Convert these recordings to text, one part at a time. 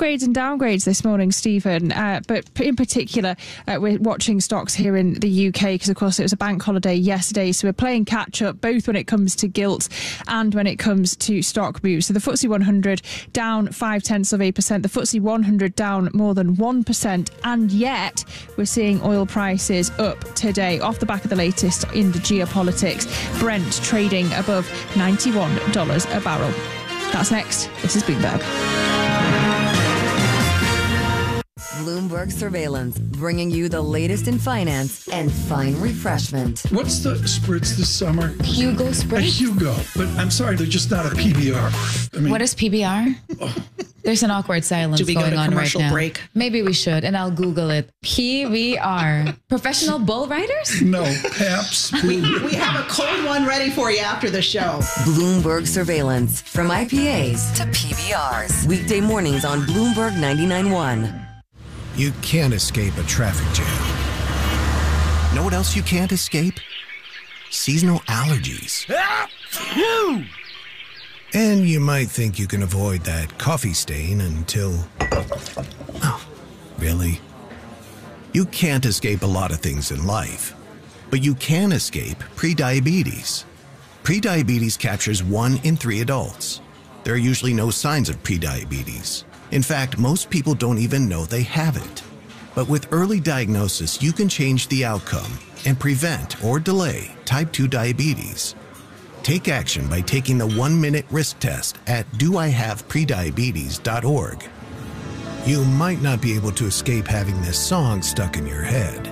upgrades and downgrades this morning, Stephen, but in particular, we're watching stocks here in the UK because, of course, it was a bank holiday yesterday, so we're playing catch-up both when it comes to gilt and when it comes to stock moves. So the FTSE 100 down 0.5%, the FTSE 100 down more than 1%, and yet we're seeing oil prices up today off the back of the latest in the geopolitics. Brent trading above $91 a barrel. That's next. This is Bloomberg. Bloomberg Surveillance, bringing you the latest in finance and fine refreshment. What's the spritz this summer? Hugo A Spritz? Hugo. But I'm sorry, they're just not a PBR. I mean, What is PBR? There's an awkward silence Should we go going to on right commercial now. break? Maybe we should, and I'll Google it. PBR. Professional bull riders? no, Pabst Blue. We have a cold one ready for you after the show. Bloomberg Surveillance, from IPAs to PBRs. Weekday mornings on Bloomberg 99.1. You can't escape a traffic jam. Know what else you can't escape? Seasonal allergies. And you might think you can avoid that coffee stain until... Oh, really? You can't escape a lot of things in life, but you can escape prediabetes. Prediabetes captures 1 in 3 adults. There are usually no signs of prediabetes. In fact, most people don't even know they have it. But with early diagnosis, you can change the outcome and prevent or delay type 2 diabetes. Take action by taking the 1-minute risk test at doihaveprediabetes.org. You might not be able to escape having this song stuck in your head,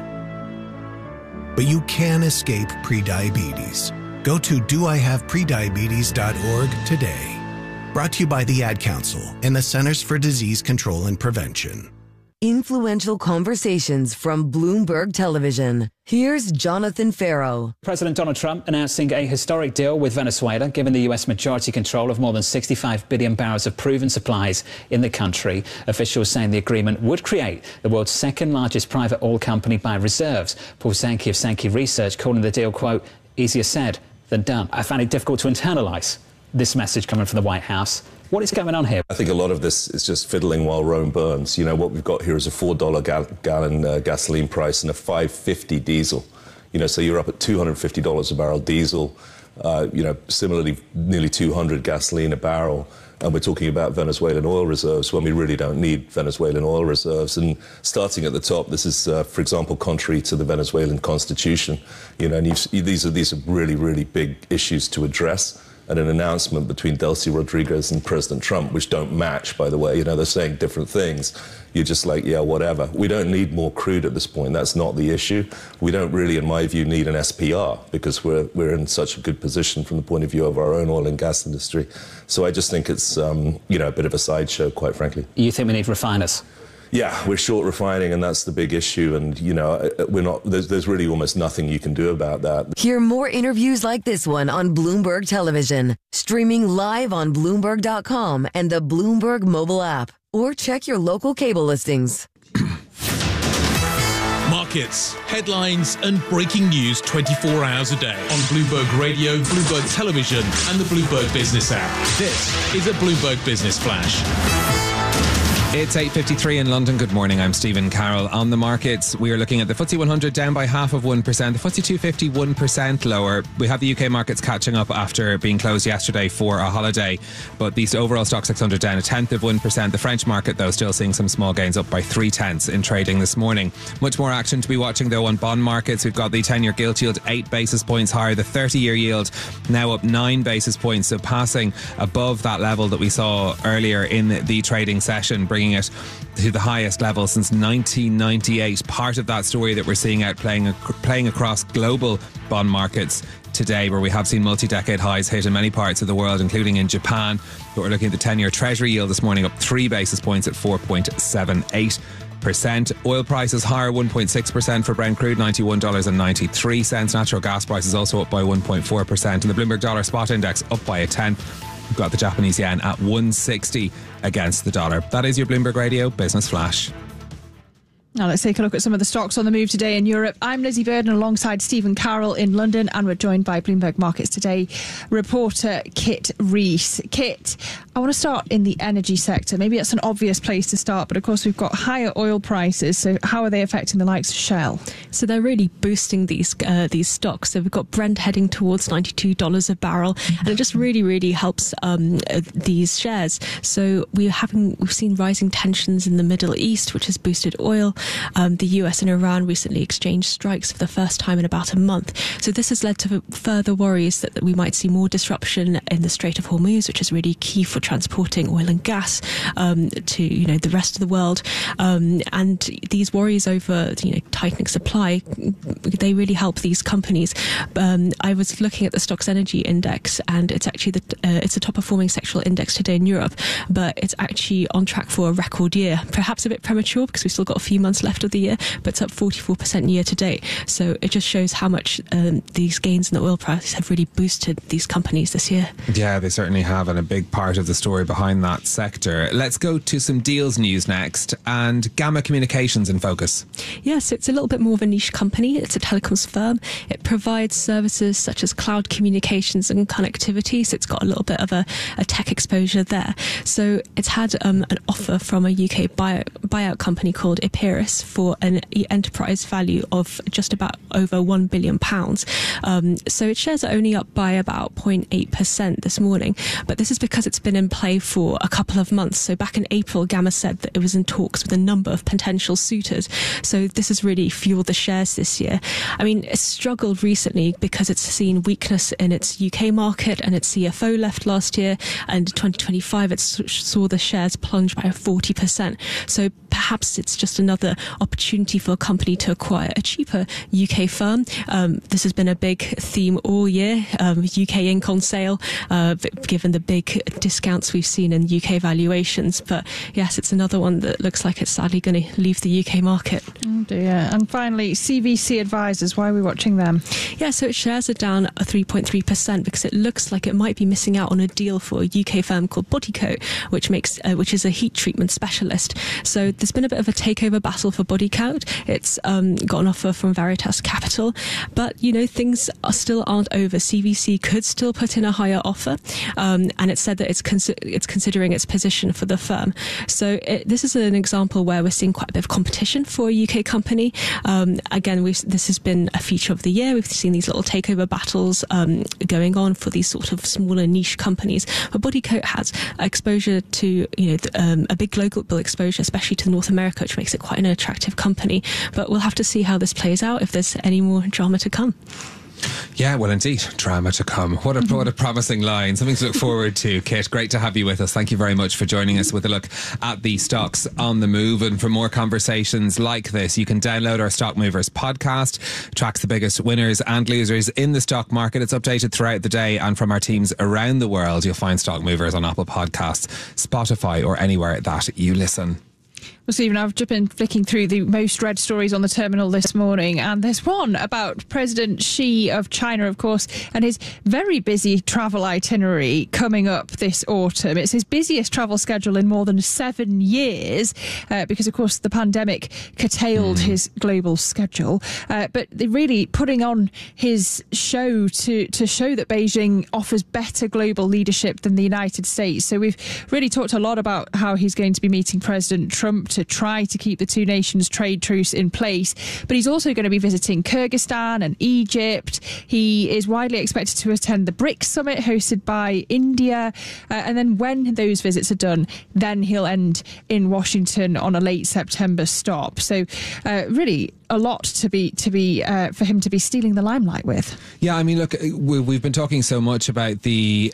but you can escape prediabetes. Go to doihaveprediabetes.org today. Brought to you by the Ad Council and the Centers for Disease Control and Prevention. Influential conversations from Bloomberg Television. Here's Jonathan Farrow. President Donald Trump announcing a historic deal with Venezuela, giving the US majority control of more than 65 billion barrels of proven supplies in the country. Officials saying the agreement would create the world's second largest private oil company by reserves. Paul Sankey of Sankey Research calling the deal, quote, easier said than done. I found it difficult to internalize this message coming from the White House. What is going on here? I think a lot of this is just fiddling while Rome burns. You know, what we've got here is a $4 gallon gasoline price and a $5.50 diesel. You know, so you're up at $250 a barrel diesel, you know, similarly nearly $200 gasoline a barrel. And we're talking about Venezuelan oil reserves when we really don't need Venezuelan oil reserves. And starting at the top, this is, for example, contrary to the Venezuelan constitution. You know, and these are really, really big issues to address. And an announcement between Delcy Rodriguez and President Trump, which don't match, by the way. You know, they're saying different things. You're just like, yeah, whatever. We don't need more crude at this point. That's not the issue. We don't really, in my view, need an SPR because we're in such a good position from the point of view of our own oil and gas industry. So I just think it's, you know, a bit of a sideshow, quite frankly. You think we need refiners? Yeah, we're short refining, and that's the big issue. And, you know, we're not. There's really almost nothing you can do about that. Hear more interviews like this one on Bloomberg Television, streaming live on Bloomberg.com and the Bloomberg mobile app, or check your local cable listings. Markets, headlines, and breaking news 24 hours a day on Bloomberg Radio, Bloomberg Television, and the Bloomberg Business app. This is a Bloomberg Business Flash. It's 8:53 in London. Good morning, I'm Stephen Carroll. On the markets, we are looking at the FTSE 100 down by 0.5%, the FTSE 250 1% lower. We have the UK markets catching up after being closed yesterday for a holiday, but the overall Stock 600 down 0.1%. The French market, though, still seeing some small gains, up by 0.3 in trading this morning. Much more action to be watching, though, on bond markets. We've got the 10-year gilt yield 8 basis points higher, the 30-year yield now up 9 basis points, so passing above that level that we saw earlier in the trading session, bringing it to the highest level since 1998. Part of that story that we're seeing out playing across global bond markets today, where we have seen multi-decade highs hit in many parts of the world, including in Japan. But we're looking at the 10-year Treasury yield this morning up 3 basis points at 4.78%. Oil prices higher 1.6% for Brent crude, $91.93. Natural gas prices also up by 1.4%. And the Bloomberg Dollar Spot Index up by 1/10. We've got the Japanese yen at 160 against the dollar. That is your Bloomberg Radio Business Flash. Now let's take a look at some of the stocks on the move today in Europe. I'm Lizzie Burden alongside Stephen Carroll in London, and we're joined by Bloomberg Markets Today reporter Kit Rees. Kit, I want to start in the energy sector. Maybe that's an obvious place to start, but of course we've got higher oil prices. So how are they affecting the likes of Shell? So they're really boosting these stocks. So we've got Brent heading towards $92 a barrel, and it just really helps these shares. So we've seen rising tensions in the Middle East, which has boosted oil. The US and Iran recently exchanged strikes for the first time in about a month. So this has led to further worries that we might see more disruption in the Strait of Hormuz, which is really key for transporting oil and gas to the rest of the world. And these worries over tightening supply, they really help these companies. I was looking at the Stocks Energy Index, and it's actually it's a top performing sectoral index today in Europe, but it's actually on track for a record year. Perhaps a bit premature because we've still got a few months left of the year, but it's up 44% year to date. So it just shows how much these gains in the oil price have really boosted these companies this year. Yeah, they certainly have, and a big part of the story behind that sector. Let's go to some deals news next, and Gamma Communications in focus. Yeah, so it's a little bit more of a niche company. It's a telecoms firm. It provides services such as cloud communications and connectivity, so it's got a little bit of a tech exposure there. So it's had an offer from a UK buyout company called Epirus for an enterprise value of just about over £1 billion. So its shares are only up by about 0.8% this morning, but this is because it's been in play for a couple of months. So back in April, Gamma said that it was in talks with a number of potential suitors. So this has really fueled the shares this year. I mean, it's struggled recently because it's seen weakness in its UK market, and its CFO left last year, and 2025 it saw the shares plunge by 40%. So perhaps it's just another opportunity for a company to acquire a cheaper UK firm. This has been a big theme all year, UK Inc on sale, given the big discounts we've seen in UK valuations. But yes, it's another one that looks like it's sadly going to leave the UK market. Oh dear. And finally, CVC Advisors, why are we watching them? Yeah, so its shares are down 3.3% because it looks like it might be missing out on a deal for a UK firm called Bodycote, which is a heat treatment specialist. So there's been a bit of a takeover battle for Bodycote. It's got an offer from Veritas Capital, but things still aren't over. CVC could still put in a higher offer, and it said that it's considering its position for the firm. So this is an example where we're seeing quite a bit of competition for a UK company. Again, this has been a feature of the year. We've seen these little takeover battles going on for these sort of smaller niche companies. But Bodycote has exposure to a big global exposure, especially to North America, which makes it quite an attractive company. But we'll have to see how this plays out, if there's any more drama to come. Yeah, well, indeed, drama to come. What a promising line. Something to look forward to, Kit. Great to have you with us. Thank you very much for joining us with a look at the stocks on the move. And for more conversations like this, you can download our Stock Movers podcast. Tracks the biggest winners and losers in the stock market. It's updated throughout the day, and from our teams around the world, you'll find Stock Movers on Apple Podcasts, Spotify, or anywhere that you listen. Well, Stephen, I've just been flicking through the most read stories on the terminal this morning, and there's one about President Xi of China, of course, and his very busy travel itinerary coming up this autumn. It's his busiest travel schedule in more than 7 years because, of course, the pandemic curtailed his global schedule. But they're really putting on his show to show that Beijing offers better global leadership than the United States. So we've really talked a lot about how he's going to be meeting President Trump to try to keep the two nations trade truce in place. But he's also going to be visiting Kyrgyzstan and Egypt. He is widely expected to attend the BRICS summit hosted by India. And then when those visits are done, then he'll end in Washington on a late September stop. So really a lot to be for him to be stealing the limelight with. Yeah, I mean, look, we've been talking so much about the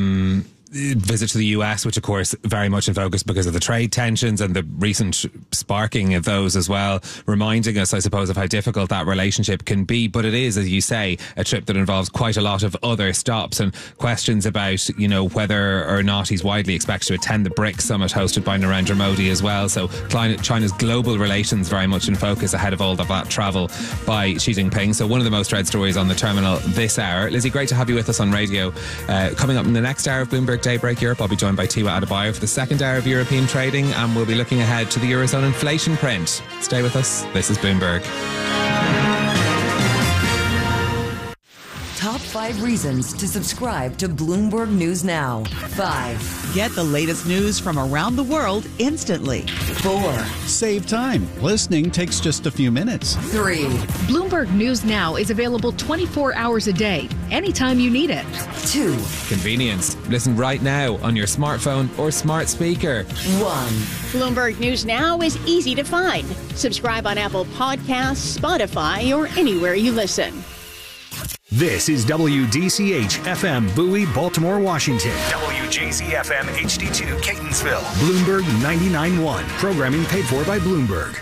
visit to the US, which of course very much in focus because of the trade tensions and the recent sparking of those as well, reminding us, I suppose, of how difficult that relationship can be. But it is, as you say, a trip that involves quite a lot of other stops and questions about, you know, whether or not he's widely expected to attend the BRICS summit hosted by Narendra Modi as well. So China's global relations very much in focus ahead of all of that travel by Xi Jinping. So one of the most read stories on the terminal this hour. Lizzie, great to have you with us on radio. Coming up in the next hour of Bloomberg Daybreak Europe. I'll be joined by Tiwa Adebayo for the second hour of European trading, and we'll be looking ahead to the Eurozone inflation print. Stay with us. This is Bloomberg. Top 5 reasons to subscribe to Bloomberg News Now. 5. Get the latest news from around the world instantly. 4. Save time. Listening takes just a few minutes. 3. Bloomberg News Now is available 24 hours a day, anytime you need it. 2. Convenience. Listen right now on your smartphone or smart speaker. 1. Bloomberg News Now is easy to find. Subscribe on Apple Podcasts, Spotify, or anywhere you listen. This is WDCH FM Bowie, Baltimore, Washington. WJZ FM HD2 Catonsville. Bloomberg 99.1. Programming paid for by Bloomberg.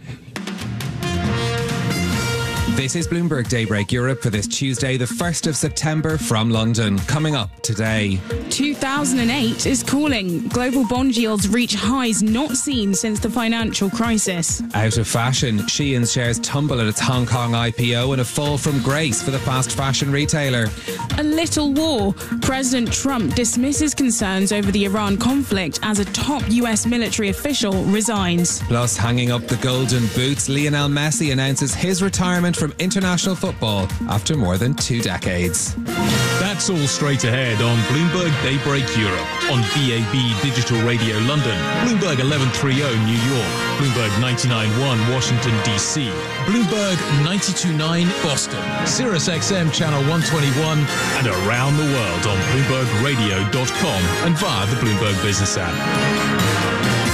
This is Bloomberg Daybreak Europe for this Tuesday, the 1st of September from London. Coming up today. 2008 is calling. Global bond yields reach highs not seen since the financial crisis. Out of fashion, Shein's shares tumble at its Hong Kong IPO and a fall from grace for the fast fashion retailer. A little war. President Trump dismisses concerns over the Iran conflict as a top US military official resigns. Plus, hanging up the golden boots, Lionel Messi announces his retirement from international football after more than 2 decades. That's all straight ahead on Bloomberg Daybreak Europe, on DAB Digital Radio London, Bloomberg 1130 New York, Bloomberg 99.1 Washington DC, Bloomberg 92.9 Boston, Sirius XM Channel 121, and around the world on BloombergRadio.com and via the Bloomberg Business app.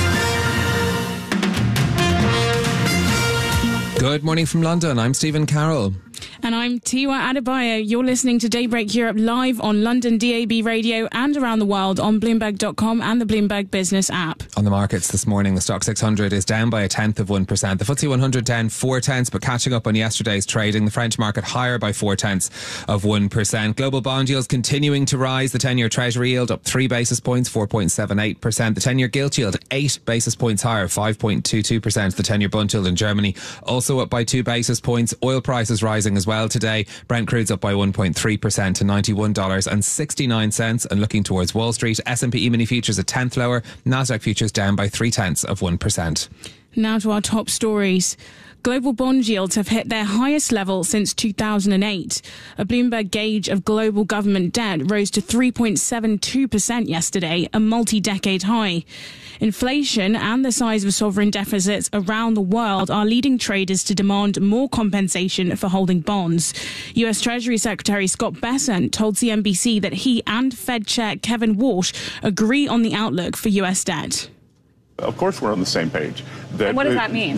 Good morning from London. I'm Stephen Carroll. And I'm Tiwa Adebayo. You're listening to Daybreak Europe live on London DAB radio and around the world on Bloomberg.com and the Bloomberg Business app. On the markets this morning, the Stock 600 is down by 0.1%. The FTSE 100 down 0.4%, but catching up on yesterday's trading. The French market higher by 0.4%. Global bond yields continuing to rise. The 10-year Treasury yield up 3 basis points, 4.78%. The 10-year gilt yield 8 basis points higher, 5.22%. The 10-year Bund yield in Germany also up by 2 basis points. Oil prices rising as well today. Brent crude's up by 1.3% to $91.69. And looking towards Wall Street, S&P E-mini futures a tenth lower. Nasdaq futures down by 0.3%. Now to our top stories. Global bond yields have hit their highest level since 2008. A Bloomberg gauge of global government debt rose to 3.72% yesterday, a multi-decade high. Inflation and the size of sovereign deficits around the world are leading traders to demand more compensation for holding bonds. US Treasury Secretary Scott Bessent told CNBC that he and Fed Chair Kevin Walsh agree on the outlook for US debt. Of course, we're on the same page. And what does that mean?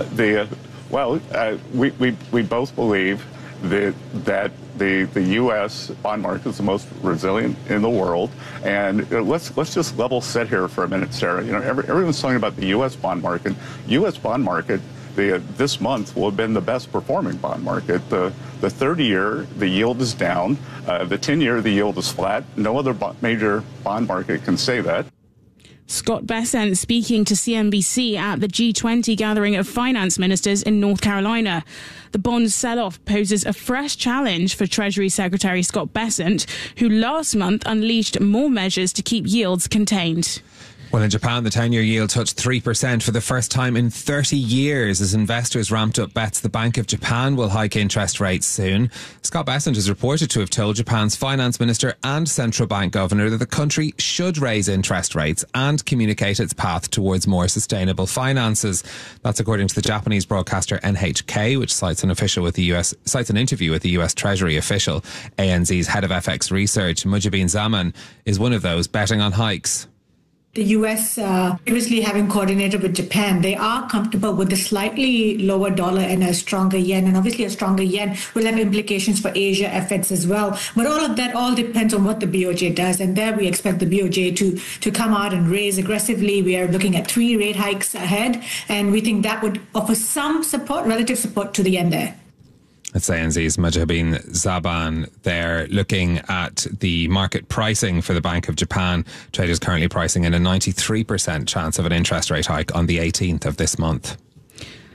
We both believe that the U.S. bond market is the most resilient in the world, and let's just level set here for a minute, Sarah. You know, everyone's talking about the U.S. bond market. U.S. bond market this month will have been the best performing bond market. The 30-year, the yield is down. The 10-year, the yield is flat. No other major bond market can say that. Scott Bessent speaking to CNBC at the G20 gathering of finance ministers in North Carolina. The bond sell-off poses a fresh challenge for Treasury Secretary Scott Bessent, who last month unleashed more measures to keep yields contained. Well, in Japan, the 10-year yield touched 3% for the first time in 30 years as investors ramped up bets the Bank of Japan will hike interest rates soon. Scott Bessent is reported to have told Japan's finance minister and central bank governor that the country should raise interest rates and communicate its path towards more sustainable finances. That's according to the Japanese broadcaster NHK, which cites an interview with the US Treasury official. ANZ's head of FX research, Mujibin Zaman, is one of those betting on hikes. The US, previously having coordinated with Japan, they are comfortable with a slightly lower dollar and a stronger yen. And obviously a stronger yen will have implications for Asia FX as well. But all of that all depends on what the BOJ does. And there we expect the BOJ to come out and raise aggressively. We are looking at 3 rate hikes ahead. And we think that would offer some support, relative support to the yen there. That's ANZ's Mujibin Zaman there, looking at the market pricing for the Bank of Japan. Traders currently pricing in a 93% chance of an interest rate hike on the 18th of this month.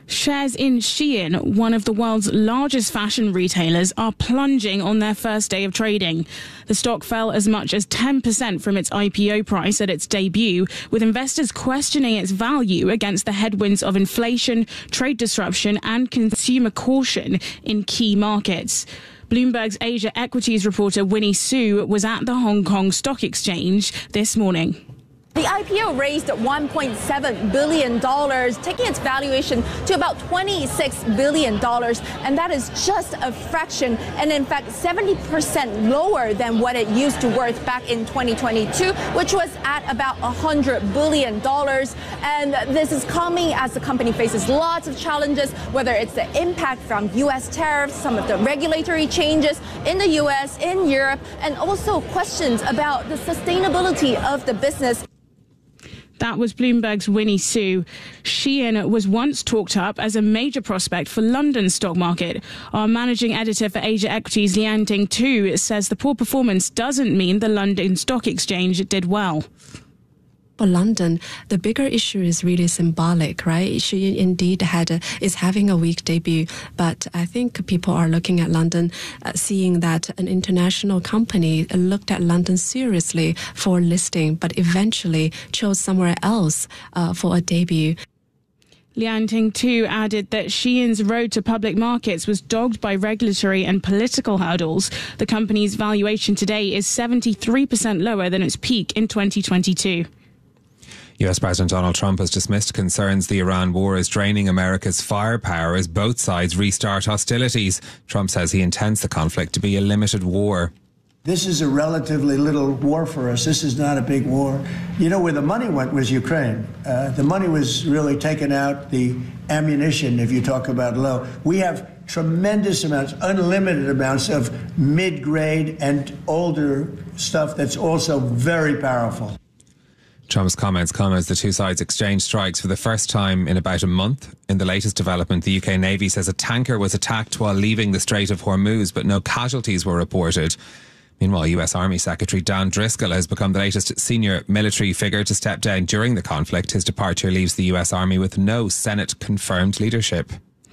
Shares in Shein, one of the world's largest fashion retailers, are plunging on their first day of trading. The stock fell as much as 10% from its IPO price at its debut, with investors questioning its value against the headwinds of inflation, trade disruption and consumer caution in key markets. Bloomberg's Asia equities reporter Winnie Su was at the Hong Kong Stock Exchange this morning. The IPO raised $1.7 billion, taking its valuation to about $26 billion. And that is just a fraction, and in fact, 70% lower than what it used to worth back in 2022, which was at about $100 billion. And this is coming as the company faces lots of challenges, whether it's the impact from U.S. tariffs, some of the regulatory changes in the U.S., in Europe, and also questions about the sustainability of the business. That was Bloomberg's Winnie Su. Shein was once talked up as a major prospect for London's stock market. Our managing editor for Asia Equities, Liang-Ting Tu, says the poor performance doesn't mean the London Stock Exchange did well. For London, the bigger issue is really symbolic, right? She indeed is having a weak debut, but I think people are looking at London, seeing that an international company looked at London seriously for listing, but eventually chose somewhere else for a debut. Liang-Ting Tu added that Shein's road to public markets was dogged by regulatory and political hurdles. The company's valuation today is 73% lower than its peak in 2022. US President Donald Trump has dismissed concerns the Iran war is draining America's firepower as both sides restart hostilities. Trump says he intends the conflict to be a limited war. This is a relatively little war for us. This is not a big war. You know, where the money went was Ukraine. The money was really taken out, the ammunition, if you talk about low. We have tremendous amounts, unlimited amounts of mid-grade and older stuff that's also very powerful. Trump's comments come as the two sides exchange strikes for the first time in about a month. In the latest development, the UK Navy says a tanker was attacked while leaving the Strait of Hormuz, but no casualties were reported. Meanwhile, US Army Secretary Dan Driscoll has become the latest senior military figure to step down during the conflict. His departure leaves the US Army with no Senate-confirmed leadership.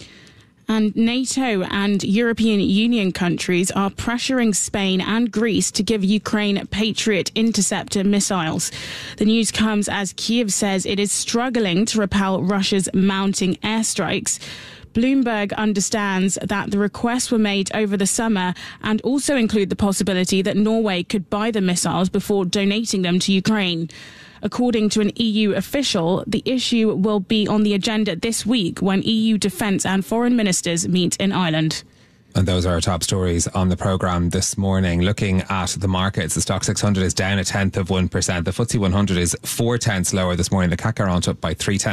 And NATO and European Union countries are pressuring Spain and Greece to give Ukraine Patriot interceptor missiles. The news comes as Kyiv says it is struggling to repel Russia's mounting airstrikes. Bloomberg understands that the requests were made over the summer and also include the possibility that Norway could buy the missiles before donating them to Ukraine. According to an EU official, the issue will be on the agenda this week when EU defence and foreign ministers meet in Ireland. And those are our top stories on the programme this morning. Looking at the markets, the Stock 600 is down 0.1%. The FTSE 100 is 0.4 lower this morning. The CAC 40 up by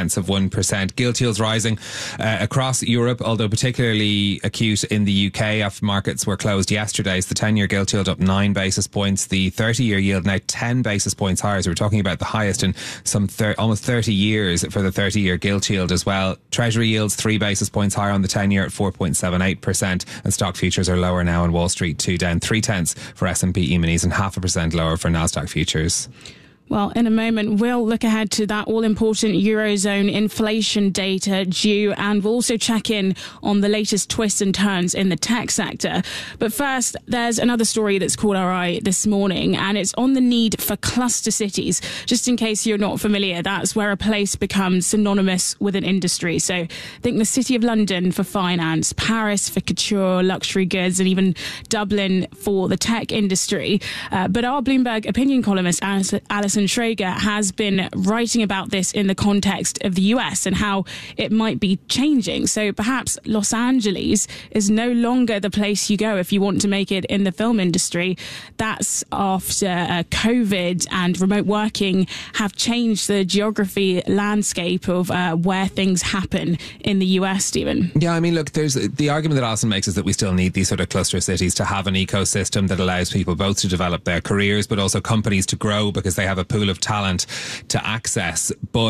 0.3%. Gilt yields rising across Europe, although particularly acute in the UK after markets were closed yesterday. So the 10-year gilt yield up 9 basis points. The 30-year yield now 10 basis points higher. So we're talking about the highest in some almost 30 years for the 30-year gilt yield as well. Treasury yields 3 basis points higher on the 10-year at 4.78%. And stock futures are lower now on Wall Street too, down 0.3 for S&P E-minis and 0.5% lower for Nasdaq futures. Well, in a moment, we'll look ahead to that all-important Eurozone inflation data due, and we'll also check in on the latest twists and turns in the tech sector. But first, there's another story that's caught our eye this morning, and it's on the need for cluster cities. Just in case you're not familiar, that's where a place becomes synonymous with an industry. So think the City of London for finance, Paris for couture, luxury goods, and even Dublin for the tech industry. But our Bloomberg opinion columnist, Alison Schrager, has been writing about this in the context of the US and how it might be changing. So perhaps Los Angeles is no longer the place you go if you want to make it in the film industry. That's after COVID and remote working have changed the geography landscape of where things happen in the US, Stephen. Yeah, I mean, look, there's the argument that Alison makes is that we still need these sort of cluster cities to have an ecosystem that allows people both to develop their careers but also companies to grow because they have a pool of talent to access. But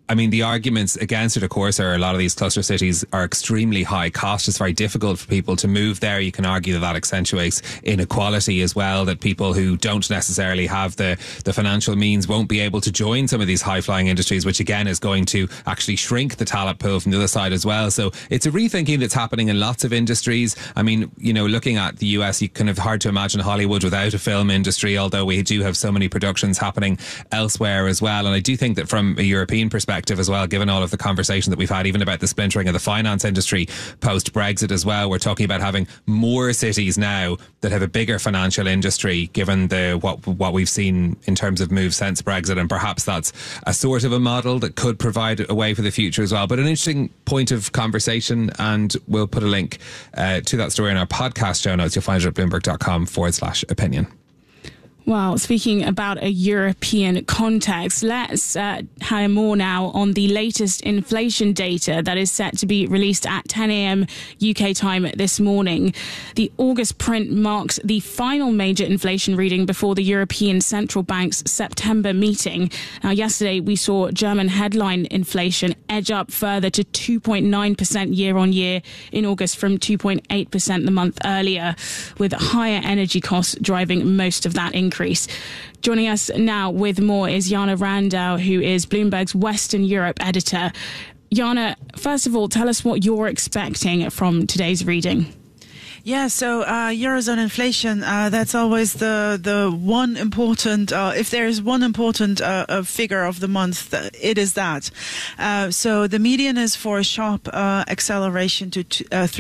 I mean, the arguments against it, of course, are a lot of these cluster cities are extremely high cost. It's very difficult for people to move there. You can argue that accentuates inequality as well, that people who don't necessarily have the financial means won't be able to join some of these high-flying industries, which again is going to actually shrink the talent pool from the other side as well. So it's a rethinking that's happening in lots of industries. I mean, you know, looking at the US, you kind of hard to imagine Hollywood without a film industry, although we do have so many productions happening elsewhere as well. And I do think that from a European perspective as well, given all of the conversation that we've had, even about the splintering of the finance industry post-Brexit as well, we're talking about having more cities now that have a bigger financial industry, given what we've seen in terms of moves since Brexit, and perhaps that's a sort of a model that could provide a way for the future as well. But an interesting point of conversation, and we'll put a link to that story in our podcast show notes. You'll find it at bloomberg.com/opinion. Well, speaking about a European context, let's hear more now on the latest inflation data that is set to be released at 10 a.m. UK time this morning. The August print marks the final major inflation reading before the European Central Bank's September meeting. Now, yesterday we saw German headline inflation edge up further to 2.9% year on year in August from 2.8% the month earlier, with higher energy costs driving most of that increase. Joining us now with more is Jana Randau, who is Bloomberg's Western Europe editor. Jana, first of all, tell us what you're expecting from today's reading. Yeah, so Eurozone inflation, that's always the one important, if there is one important figure of the month, it is that. So the median is for a sharp acceleration to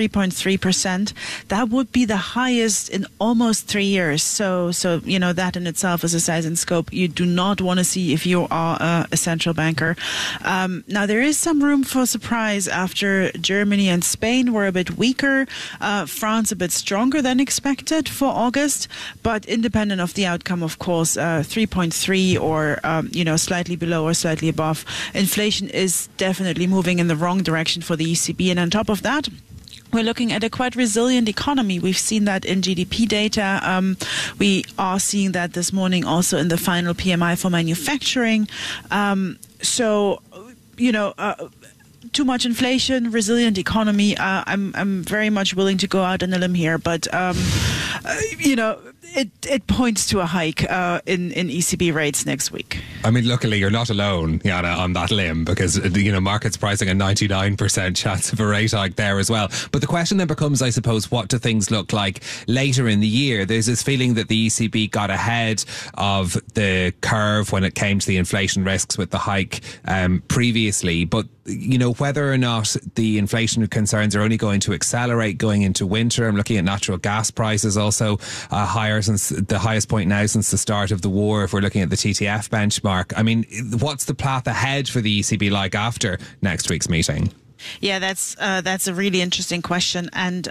3.3%. That would be the highest in almost 3 years. So you know, that in itself is a size and scope you do not want to see if you are a central banker. Now, there is some room for surprise after Germany and Spain were a bit weaker. France a bit stronger than expected for August, but independent of the outcome, of course, 3.3 or slightly below or slightly above, inflation is definitely moving in the wrong direction for the ECB. And on top of that, we're looking at a quite resilient economy. We've seen that in GDP data. We are seeing that this morning also in the final PMI for manufacturing. Too much inflation, resilient economy. I'm very much willing to go out on a limb here, but it points to a hike in ECB rates next week. I mean, luckily you're not alone, Jana, on that limb, because markets pricing a 99% chance of a rate hike there as well. But the question then becomes, I suppose, what do things look like later in the year? There's this feeling that the ECB got ahead of the curve when it came to the inflation risks with the hike previously, but whether or not the inflation concerns are only going to accelerate going into winter. I'm looking at natural gas prices also higher since the highest point now since the start of the war. If we're looking at the TTF benchmark, I mean, what's the path ahead for the ECB like after next week's meeting? Yeah, that's a really interesting question, and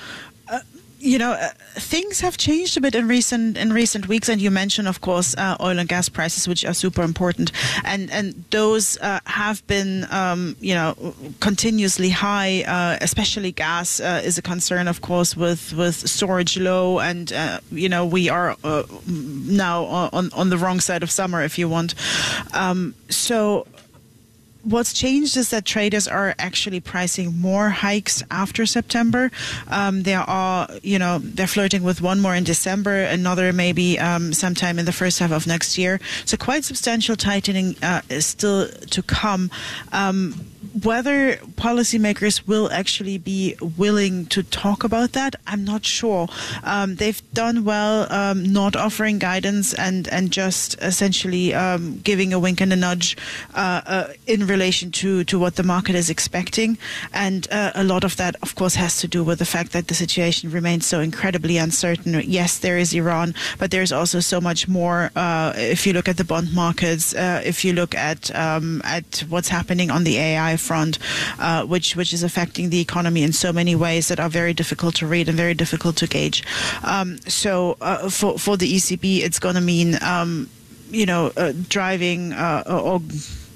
things have changed a bit in recent weeks, and you mentioned, of course, oil and gas prices, which are super important, and those have been continuously high. Especially gas is a concern, of course, with storage low, and we are now on the wrong side of summer, if you want. So what's changed is that traders are actually pricing more hikes after September. They're flirting with one more in December, another maybe sometime in the first half of next year. So quite substantial tightening is still to come. Whether policymakers will actually be willing to talk about that, I'm not sure. They've done well not offering guidance and just essentially giving a wink and a nudge in relation to what the market is expecting. And a lot of that, of course, has to do with the fact that the situation remains so incredibly uncertain. Yes, there is Iran, but there's also so much more. If you look at the bond markets, if you look at what's happening on the AI front, which is affecting the economy in so many ways that are very difficult to read and very difficult to gauge. So for the ECB, it's going to mean driving or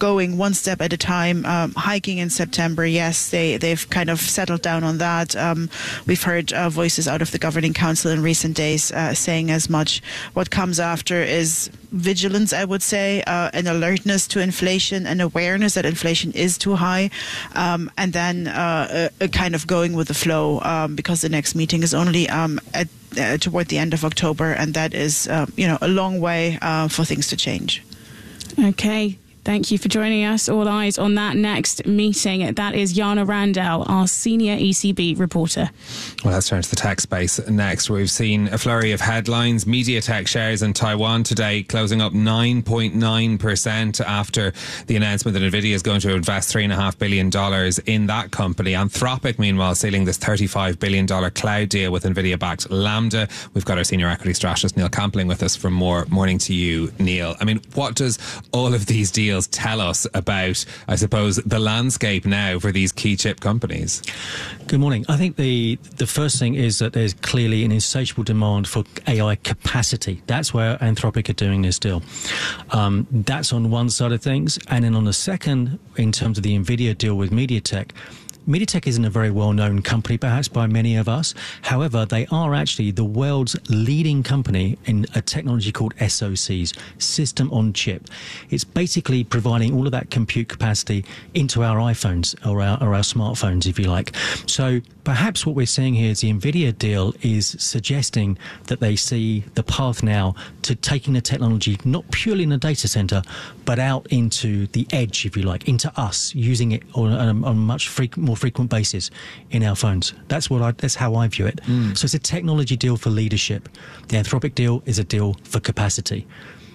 going one step at a time. Hiking in September, yes, they've kind of settled down on that. We've heard voices out of the Governing Council in recent days saying as much. What comes after is vigilance, I would say, an alertness to inflation, an awareness that inflation is too high, and then a kind of going with the flow, because the next meeting is only toward the end of October, and that is a long way for things to change. Okay. Thank you for joining us. All eyes on that next meeting. That is Jana Randall, our senior ECB reporter. Well, let's turn to the tech space next. We've seen a flurry of headlines. MediaTek shares in Taiwan today closing up 9.9% after the announcement that NVIDIA is going to invest $3.5 billion in that company. Anthropic, meanwhile, sealing this $35 billion cloud deal with NVIDIA-backed Lambda. We've got our senior equity strategist, Neil Campling, with us for more. Morning to you, Neil. I mean, what does all of these deals tell us about, I suppose, the landscape now for these key chip companies? Good morning. I think the first thing is that there's clearly an insatiable demand for AI capacity. That's where Anthropic are doing this deal. That's on one side of things. And then on the second, in terms of the NVIDIA deal with MediaTek, MediaTek isn't a very well-known company, perhaps, by many of us. However, they are actually the world's leading company in a technology called SoCs, System on Chip. It's basically providing all of that compute capacity into our iPhones or our smartphones, if you like. So perhaps what we're seeing here is the NVIDIA deal is suggesting that they see the path now to taking the technology not purely in a data center, but out into the edge, if you like, into us, using it on a much more frequent basis in our phones. That's how I view it. So it's a technology deal for leadership. The Anthropic deal is a deal for capacity.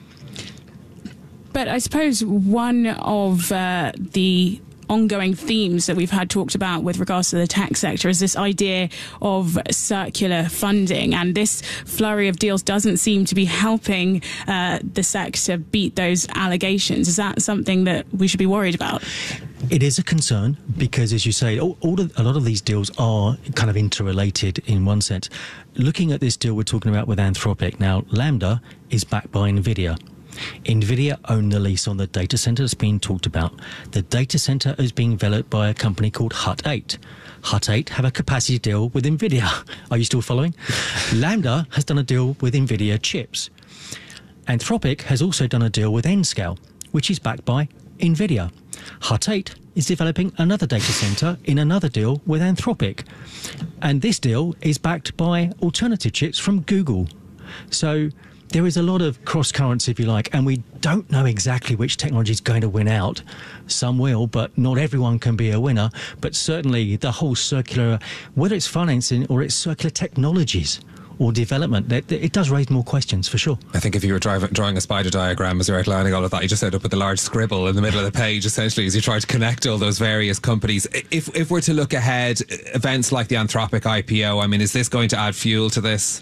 But I suppose one of the ongoing themes that we've had talked about with regards to the tech sector is this idea of circular funding, and this flurry of deals doesn't seem to be helping the sector beat those allegations. Is that something that we should be worried about? It is a concern because, as you say, a lot of these deals are kind of interrelated in one sense. Looking at this deal we're talking about with Anthropic, now Lambda is backed by NVIDIA. NVIDIA own the lease on the data center that's being talked about. The data center is being developed by a company called Hut 8. Hut 8 have a capacity deal with NVIDIA. Are you still following? Lambda has done a deal with NVIDIA chips. Anthropic has also done a deal with Nscale, which is backed by NVIDIA. Hut 8 is developing another data center in another deal with Anthropic. And this deal is backed by alternative chips from Google. So there is a lot of cross currents, if you like, and we don't know exactly which technology is going to win out. Some will, but not everyone can be a winner. But certainly the whole circular, whether it's financing or it's circular technologies or development, it does raise more questions, for sure. I think if you were drawing a spider diagram as you're outlining all of that, you just end up with a large scribble in the middle of the page, essentially, as you try to connect all those various companies. If we're to look ahead, events like the Anthropic IPO, I mean, is this going to add fuel to this?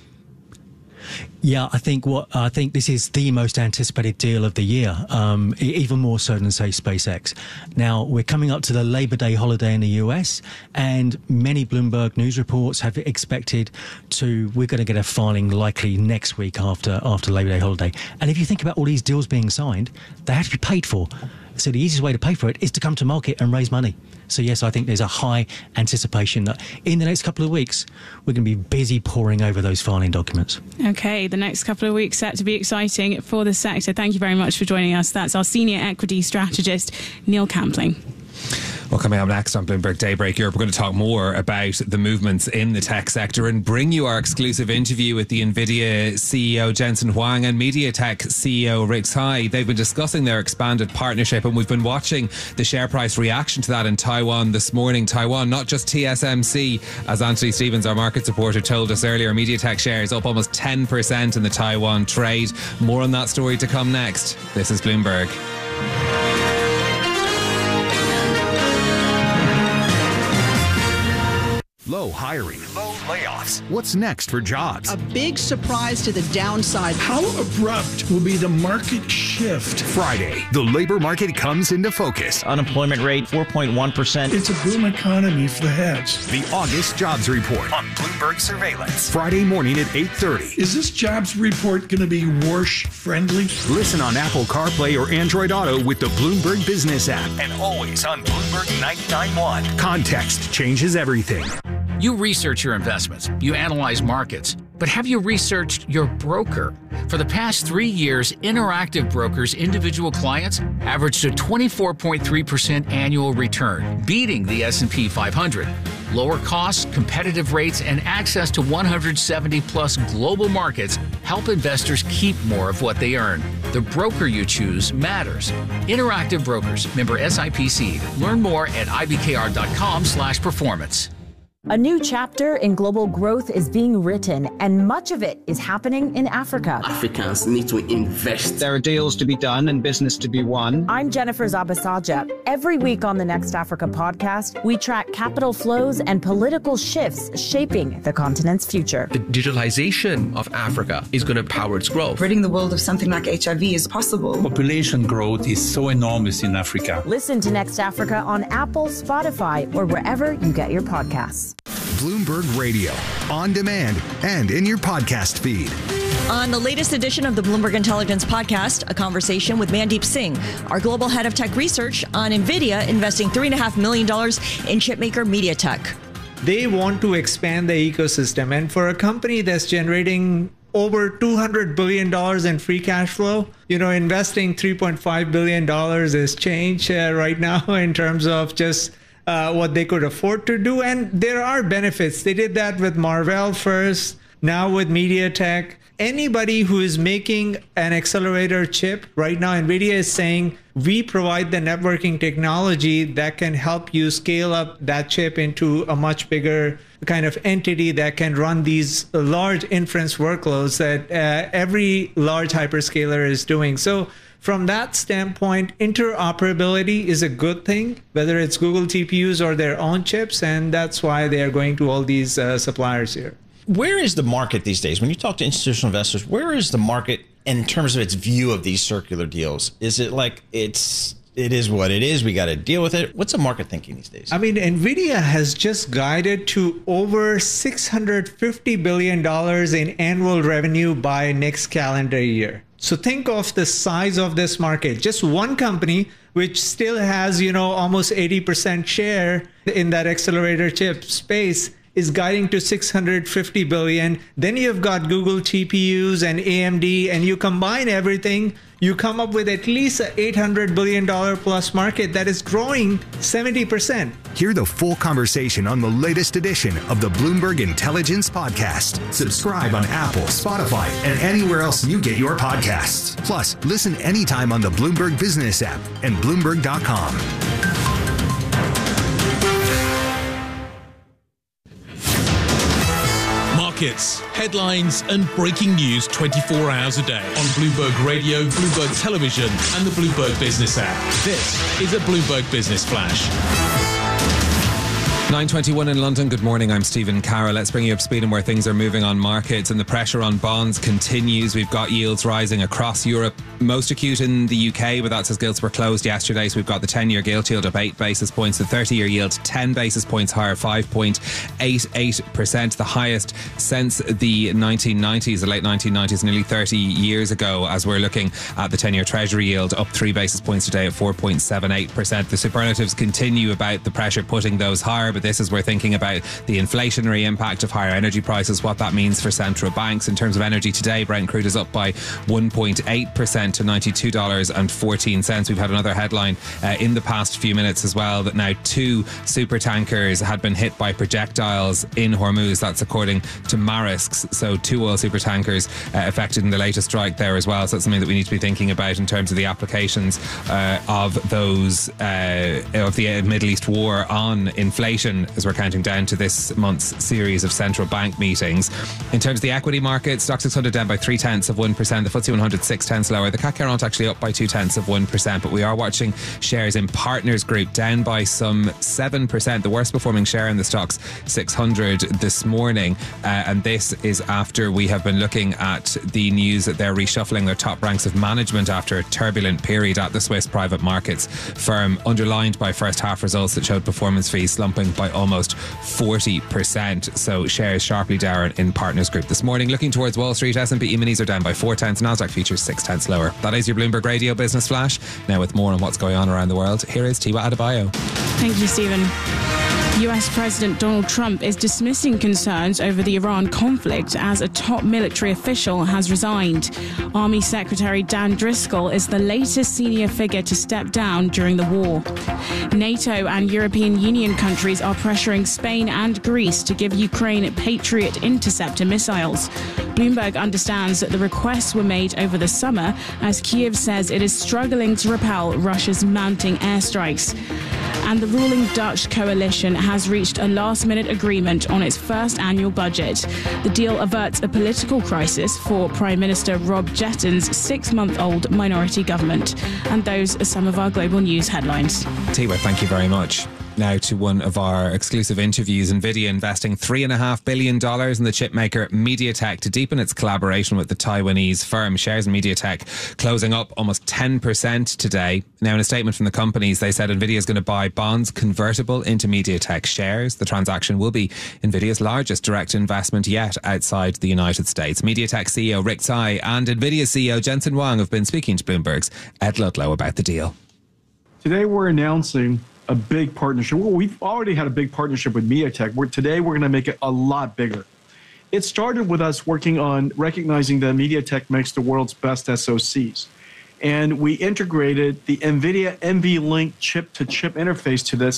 Yeah, I think this is the most anticipated deal of the year, even more so than, say, SpaceX. Now, we're coming up to the Labor Day holiday in the US, and many Bloomberg News reports have expected we're going to get a filing likely next week after Labor Day holiday. And if you think about all these deals being signed, they have to be paid for. So the easiest way to pay for it is to come to market and raise money. So yes, I think there's a high anticipation that in the next couple of weeks, we're going to be busy poring over those filing documents. Okay, the next couple of weeks set to be exciting for the sector. Thank you very much for joining us. That's our senior equity strategist, Neil Campling. Well, coming up next on Bloomberg Daybreak Europe, we're going to talk more about the movements in the tech sector and bring you our exclusive interview with the NVIDIA CEO Jensen Huang and MediaTek CEO Rick Tsai. They've been discussing their expanded partnership, and we've been watching the share price reaction to that in Taiwan this morning. Taiwan, not just TSMC, as Anthony Stevens, our market supporter, told us earlier. MediaTek shares up almost 10% in the Taiwan trade. More on that story to come next. This is Bloomberg. Low hiring. Low layoffs. What's next for jobs? A big surprise to the downside. How abrupt will be the market shift? Friday, the labor market comes into focus. Unemployment rate 4.1%. It's a boom economy for the heads. The August jobs report on Bloomberg Surveillance. Friday morning at 8:30. Is this jobs report going to be Warsh friendly? Listen on Apple CarPlay or Android Auto with the Bloomberg Business app. And always on Bloomberg 99.1. Context changes everything. You research your investments, you analyze markets, but have you researched your broker? For the past 3 years, Interactive Brokers' individual clients averaged a 24.3% annual return, beating the S&P 500. Lower costs, competitive rates, and access to 170-plus global markets help investors keep more of what they earn. The broker you choose matters. Interactive Brokers, member SIPC. Learn more at ibkr.com/performance. A new chapter in global growth is being written, and much of it is happening in Africa. Africans need to invest. There are deals to be done and business to be won. I'm Jennifer Zabasaja. Every week on the Next Africa podcast, we track capital flows and political shifts shaping the continent's future. The digitalization of Africa is going to power its growth. Ridding the world of something like HIV is possible. Population growth is so enormous in Africa. Listen to Next Africa on Apple, Spotify, or wherever you get your podcasts. Bloomberg Radio, on demand and in your podcast feed. On the latest edition of the Bloomberg Intelligence Podcast, a conversation with Mandeep Singh, our global head of tech research, on NVIDIA investing $3.5 million in chipmaker MediaTek. They want to expand the ecosystem, and for a company that's generating over $200 billion in free cash flow, investing $3.5 billion is change right now in terms of just what they could afford to do. And there are benefits. They did that with Marvell first, now with MediaTek. Anybody who is making an accelerator chip right now, NVIDIA is saying, we provide the networking technology that can help you scale up that chip into a much bigger kind of entity that can run these large inference workloads that every large hyperscaler is doing. So from that standpoint, interoperability is a good thing, whether it's Google TPUs or their own chips, and that's why they are going to all these suppliers here. Where is the market these days? When you talk to institutional investors, where is the market in terms of its view of these circular deals? Is it like it is what it is, we got to deal with it? What's the market thinking these days? I mean, NVIDIA has just guided to over $650 billion in annual revenue by next calendar year. So think of the size of this market. Just one company, which still has, almost 80% share in that accelerator chip space, is guiding to $650 billion. Then you've got Google TPUs and AMD, and you combine everything, you come up with at least an $800 billion plus market that is growing 70%. Hear the full conversation on the latest edition of the Bloomberg Intelligence Podcast. Subscribe on Apple, Spotify, and anywhere else you get your podcasts. Plus, listen anytime on the Bloomberg Business app and Bloomberg.com. Markets, headlines, and breaking news 24 hours a day on Bloomberg Radio, Bloomberg Television, and the Bloomberg Business app. This is a Bloomberg Business Flash. 9:21 in London. Good morning. I'm Stephen Carroll. Let's bring you up to speed on where things are moving on markets, and the pressure on bonds continues. We've got yields rising across Europe, most acute in the UK, but that's as gilts were closed yesterday. So we've got the 10-year gilt yield up 8 basis points, the 30-year yield 10 basis points higher, 5.88%, the highest since the 1990s, the late 1990s, nearly 30 years ago, as we're looking at the 10-year Treasury yield up 3 basis points today at 4.78%. The superlatives continue about the pressure putting those higher, but this is we're thinking about the inflationary impact of higher energy prices, what that means for central banks. In terms of energy today, Brent crude is up by 1.8% to $92.14. We've had another headline in the past few minutes as well that now 2 super tankers had been hit by projectiles in Hormuz. That's according to Maersk. So 2 oil super tankers affected in the latest strike there as well. So that's something that we need to be thinking about in terms of the applications of those of the Middle East war on inflation. inflation as we're counting down to this month's series of central bank meetings. In terms of the equity market, Stoxx 600 down by 0.3%. The FTSE 100 0.6 lower. The CAC 40 actually up by 0.2%, but we are watching shares in Partners Group down by some 7%, the worst performing share in the Stoxx 600 this morning. And this is after we have been looking at the news that they're reshuffling their top ranks of management after a turbulent period at the Swiss private markets firm, underlined by first half results that showed performance fees slumping by almost 40%. So shares sharply down in Partners Group this morning. Looking towards Wall Street, S&P E-minis are down by 0.4, Nasdaq futures 0.6 lower. That is your Bloomberg Radio Business Flash. Now with more on what's going on around the world, here is Tiwa Adebayo. Thank you, Stephen. US President Donald Trump is dismissing concerns over the Iran conflict as a top military official has resigned. Army Secretary Dan Driscoll is the latest senior figure to step down during the war. NATO and European Union countries are pressuring Spain and Greece to give Ukraine Patriot interceptor missiles. Bloomberg understands that the requests were made over the summer as Kyiv says it is struggling to repel Russia's mounting airstrikes. And the ruling Dutch coalition has reached a last-minute agreement on its first annual budget. The deal averts a political crisis for Prime Minister Rob Jetten's 6-month-old minority government. And those are some of our global news headlines. Tiwa, thank you very much. Now to one of our exclusive interviews. NVIDIA investing $3.5 billion in the chipmaker MediaTek to deepen its collaboration with the Taiwanese firm. Shares in MediaTek closing up almost 10% today. Now, in a statement from the companies, they said NVIDIA is going to buy bonds convertible into MediaTek shares. The transaction will be NVIDIA's largest direct investment yet outside the United States. MediaTek CEO Rick Tsai and NVIDIA CEO Jensen Huang have been speaking to Bloomberg's Ed Ludlow about the deal. Today we're announcing a big partnership. Well, we've already had a big partnership with MediaTek. Today we're going to make it a lot bigger. It started with us working on recognizing that MediaTek makes the world's best SoCs. And we integrated the NVIDIA NVLink chip-to-chip interface to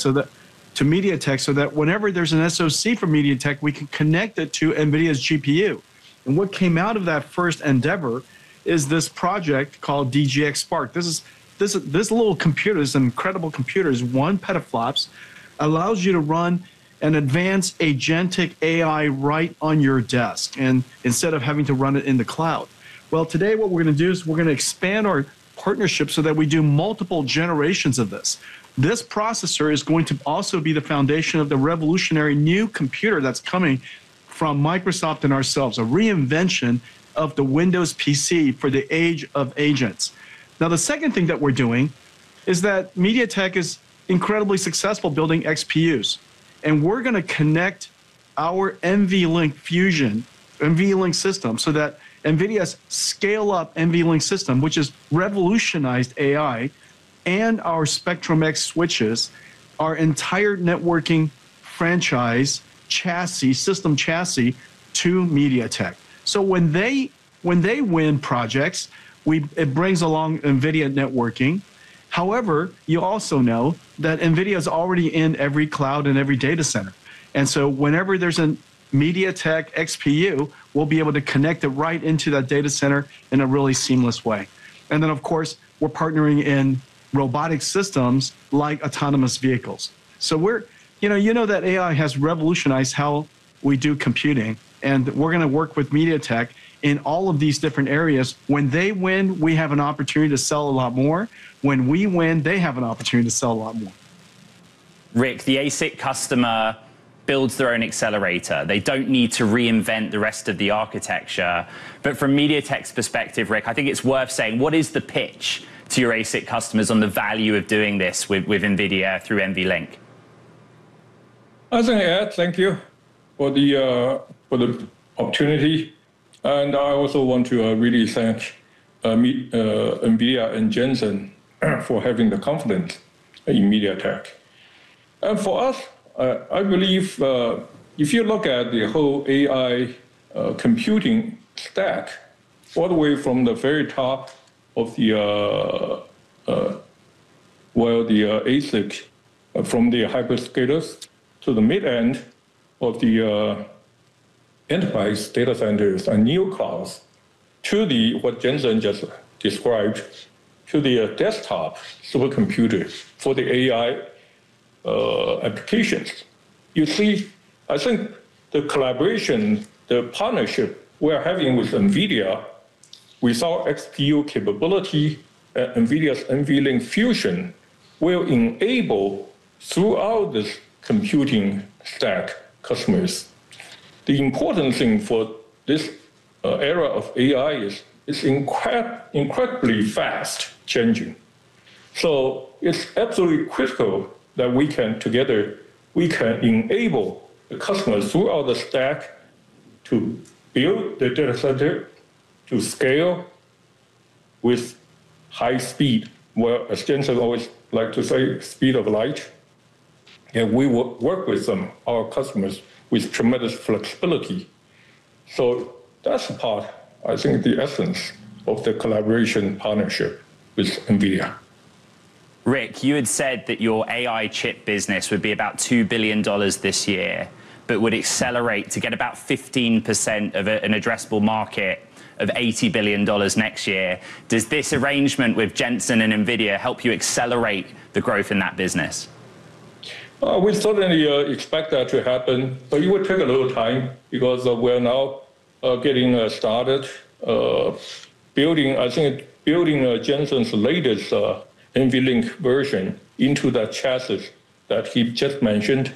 MediaTek so that whenever there's an SoC from MediaTek, we can connect it to NVIDIA's GPU. And what came out of that first endeavor is this project called DGX Spark. This little computer, this incredible computer, is 1 petaflops, allows you to run an advanced agentic AI right on your desk, and instead of having to run it in the cloud. Well, today what we're going to do is we're going to expand our partnership so that we do multiple generations of this. This processor is going to also be the foundation of the revolutionary new computer that's coming from Microsoft and ourselves, a reinvention of the Windows PC for the age of agents. Now, the second thing that we're doing is that MediaTek is incredibly successful building XPUs. And we're going to connect our NVLink Fusion, NVLink system, so that NVIDIA's scale-up NVLink system, which has revolutionized AI, and our Spectrum-X switches, our entire networking franchise chassis, system chassis, to MediaTek. So when they win projects, it brings along NVIDIA networking. However, you also know that NVIDIA is already in every cloud and every data center. And so whenever there's a MediaTek XPU, we'll be able to connect it right into that data center in a really seamless way. And then, of course, we're partnering in robotic systems like autonomous vehicles. So you know that AI has revolutionized how we do computing. And we're going to work with MediaTek in all of these different areas. When they win, we have an opportunity to sell a lot more. When we win, they have an opportunity to sell a lot more. Rick, the ASIC customer builds their own accelerator. They don't need to reinvent the rest of the architecture. But from MediaTek's perspective, Rick, I think it's worth saying, what is the pitch to your ASIC customers on the value of doing this with NVIDIA through NVLink? I think, Ed, thank you for the opportunity. And I also want to really thank NVIDIA and Jensen for having the confidence in MediaTek. And for us, I believe if you look at the whole AI computing stack, all the way from the very top of the ASIC, from the hyperscalers to the mid-end of the enterprise data centers and new clouds, to what Jensen just described, to the desktop supercomputers for the AI applications. you see, I think the collaboration, the partnership we're having with NVIDIA, with our XPU capability, NVIDIA's NVLink Fusion, will enable throughout this computing stack customers. The important thing for this era of AI is it's incredibly fast changing. So it's absolutely critical that we can enable the customers throughout the stack to build the data center, to scale with high speed, well, as Jensen always like to say, speed of light. And we will work with them, our customers, with tremendous flexibility. So that's the part, I think, the essence of the collaboration partnership with NVIDIA. Rick, you had said that your AI chip business would be about $2 billion this year, but would accelerate to get about 15% of an addressable market of $80 billion next year. Does this arrangement with Jensen and NVIDIA help you accelerate the growth in that business? We certainly expect that to happen, but it will take a little time because we're now getting started building Jensen's latest NVLink version into that chassis that he just mentioned.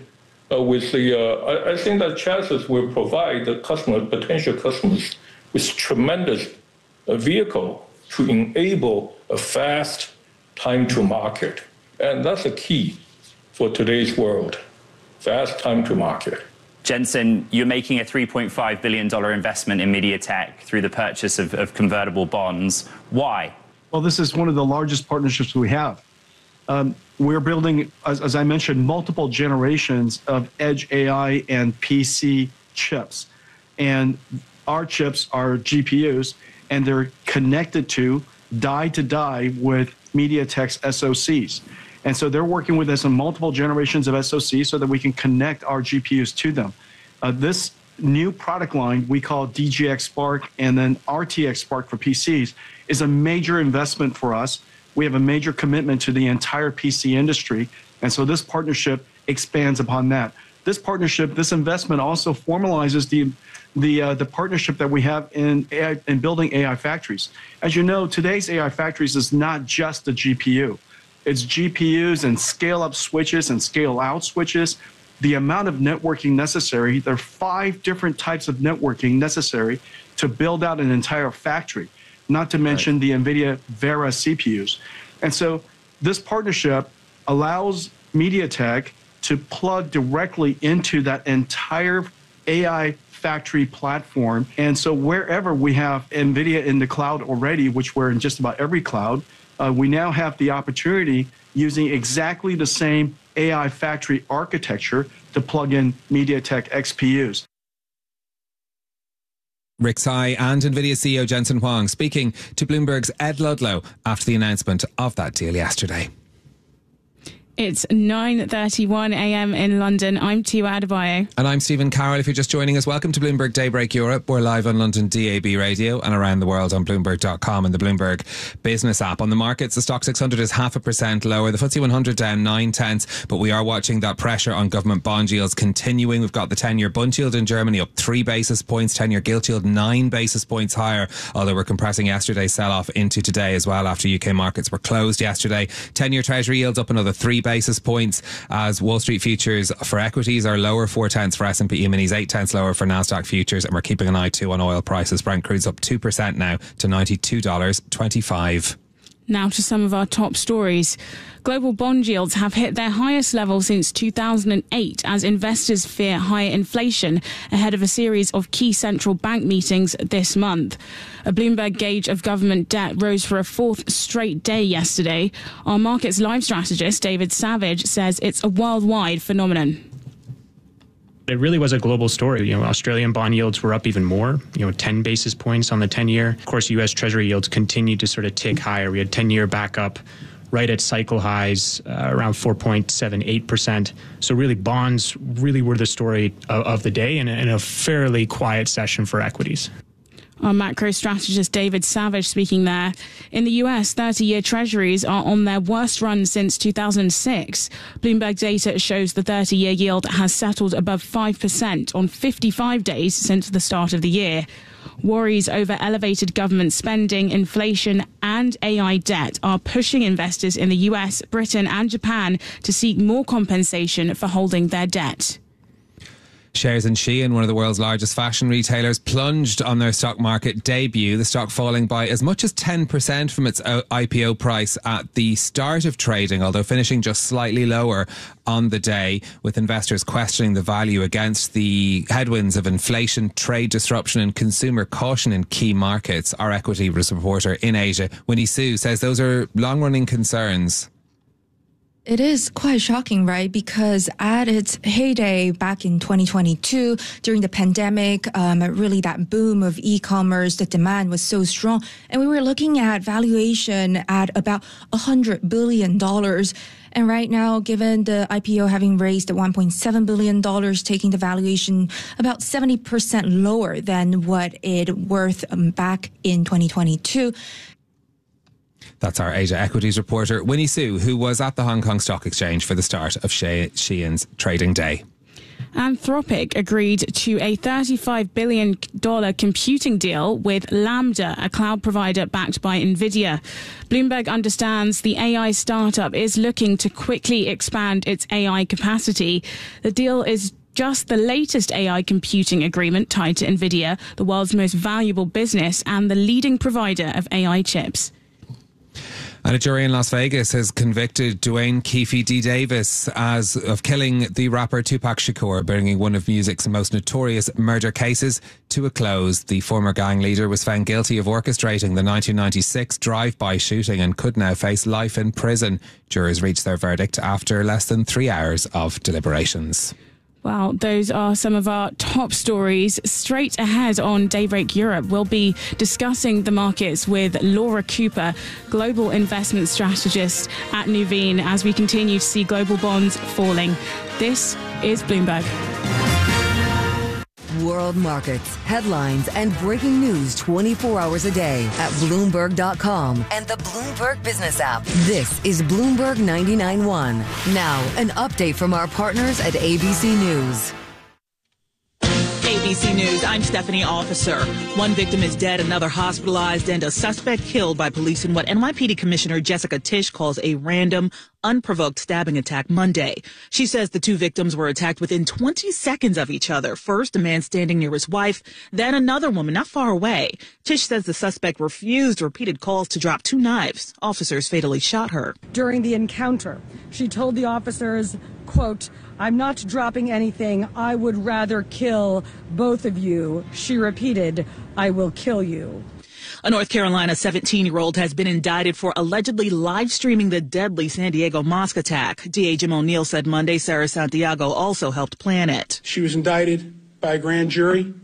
I think that chassis will provide the potential customers with tremendous vehicle to enable a fast time to market. And that's a key for today's world, fast time to market. Jensen, you're making a $3.5 billion investment in MediaTek through the purchase of convertible bonds. Why? Well, this is one of the largest partnerships we have. We're building, as I mentioned, multiple generations of edge AI and PC chips. And our chips are GPUs, and they're connected to die with MediaTek's SoCs. And so they're working with us on multiple generations of SoCs so that we can connect our GPUs to them. This new product line we call DGX Spark and then RTX Spark for PCs is a major investment for us. We have a major commitment to the entire PC industry. And so this partnership expands upon that. This partnership, this investment also formalizes the partnership that we have in building AI factories. As you know, today's AI factories is not just the GPU. It's GPUs and scale-up switches and scale-out switches. The amount of networking necessary, there are 5 different types of networking necessary to build out an entire factory, not to mention the NVIDIA Vera CPUs. And so this partnership allows MediaTek to plug directly into that entire AI factory platform. And so wherever we have NVIDIA in the cloud already, which we're in just about every cloud, we now have the opportunity using exactly the same AI factory architecture to plug in MediaTek XPUs. Rick Tsai and NVIDIA CEO Jensen Huang speaking to Bloomberg's Ed Ludlow after the announcement of that deal yesterday. It's 9:31 a.m. in London. I'm Tiwa Adebayo. And I'm Stephen Carroll. If you're just joining us, welcome to Bloomberg Daybreak Europe. We're live on London DAB radio and around the world on Bloomberg.com and the Bloomberg Business app. On the markets, the Stock 600 is 0.5% lower. The FTSE 100 down 0.9, but we are watching that pressure on government bond yields continuing. We've got the 10-year Bund yield in Germany up 3 basis points, 10-year gilt yield 9 basis points higher, although we're compressing yesterday's sell-off into today as well after UK markets were closed yesterday. 10-year Treasury yields up another 3 basis points as Wall Street futures for equities are lower, 0.4 for S&P E-minis, 0.8 lower for Nasdaq futures, and we're keeping an eye too on oil prices. Brent crude's up 2% now to $92.25. Now to some of our top stories. Global bond yields have hit their highest level since 2008 as investors fear higher inflation ahead of a series of key central bank meetings this month. A Bloomberg gauge of government debt rose for a 4th straight day yesterday. Our markets live strategist, David Savage, says it's a worldwide phenomenon. It really was a global story. Australian bond yields were up even more, 10 basis points on the 10-year. Of course, U.S. Treasury yields continued to sort of tick higher. We had 10-year back up right at cycle highs, around 4.78%. So really, bonds really were the story of the day and a fairly quiet session for equities. Our macro strategist David Savage speaking there. In the US, 30-year treasuries are on their worst run since 2006. Bloomberg data shows the 30-year yield has settled above 5% on 55 days since the start of the year. Worries over elevated government spending, inflation and AI debt are pushing investors in the US, Britain and Japan to seek more compensation for holding their debt. Shares in Shein, one of the world's largest fashion retailers, plunged on their stock market debut, the stock falling by as much as 10% from its IPO price at the start of trading, although finishing just slightly lower on the day, with investors questioning the value against the headwinds of inflation, trade disruption and consumer caution in key markets. Our equity reporter in Asia, Winnie Su, says those are long-running concerns. It is quite shocking, right? Because at its heyday back in 2022, during the pandemic, really that boom of e-commerce, the demand was so strong. And we were looking at valuation at about $100 billion. And right now, given the IPO having raised $1.7 billion, taking the valuation about 70% lower than what it worth back in 2022. That's our Asia Equities reporter, Winnie Su, who was at the Hong Kong Stock Exchange for the start of Shein's trading day. Anthropic agreed to a $35 billion computing deal with Lambda, a cloud provider backed by NVIDIA. Bloomberg understands the AI startup is looking to quickly expand its AI capacity. The deal is just the latest AI computing agreement tied to NVIDIA, the world's most valuable business and the leading provider of AI chips. And a jury in Las Vegas has convicted Duane Keefe D. Davis of killing the rapper Tupac Shakur, bringing one of music's most notorious murder cases to a close. The former gang leader was found guilty of orchestrating the 1996 drive-by shooting and could now face life in prison. Jurors reached their verdict after less than 3 hours of deliberations. Well, those are some of our top stories. Straight ahead on Daybreak Europe, we'll be discussing the markets with Laura Cooper, global investment strategist at Nuveen, as we continue to see global bonds falling. This is Bloomberg. World markets, headlines, and breaking news 24 hours a day at Bloomberg.com and the Bloomberg Business app. This is Bloomberg 99.1. Now, an update from our partners at ABC News. ABC News, I'm Stephanie Officer. One victim is dead, another hospitalized, and a suspect killed by police in what NYPD Commissioner Jessica Tisch calls a random, unprovoked stabbing attack Monday. She says the two victims were attacked within 20 seconds of each other. First, a man standing near his wife, then another woman not far away. Tisch says the suspect refused repeated calls to drop two knives. Officers fatally shot her. During the encounter, she told the officers, quote, "I'm not dropping anything. I would rather kill both of you." She repeated, "I will kill you." A North Carolina 17-year-old has been indicted for allegedly live streaming the deadly San Diego mosque attack. DA Jim O'Neill said Monday Sarah Santiago also helped plan it. She was indicted by a grand jury,